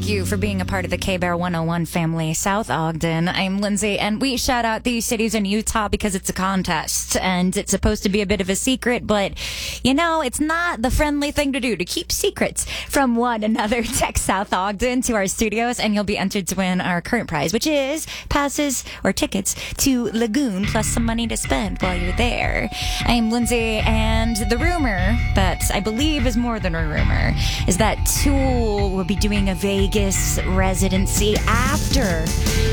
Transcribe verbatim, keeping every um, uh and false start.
thank you for being a part of the K-Bear one oh one family, South Ogden. I'm Lindsay, and we shout out these cities in Utah because it's a contest, and it's supposed to be a bit of a secret, but, you know, it's not the friendly thing to do to keep secrets from one another. Text South Ogden to our studios, and you'll be entered to win our current prize, which is passes or tickets to Lagoon, plus some money to spend while you're there. I'm Lindsay, and the rumor that I believe is more than a rumor is that Tool will be doing a Vegas residency after